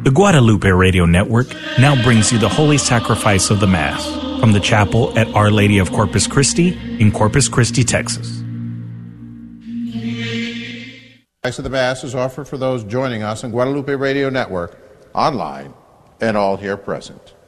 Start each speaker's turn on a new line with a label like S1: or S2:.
S1: The Guadalupe Radio Network now brings you the Holy Sacrifice of the Mass from the chapel at Our Lady of Corpus Christi in Corpus Christi, Texas.
S2: The Sacrifice of the Mass is offered for those joining us on Guadalupe Radio Network, online, and all here present.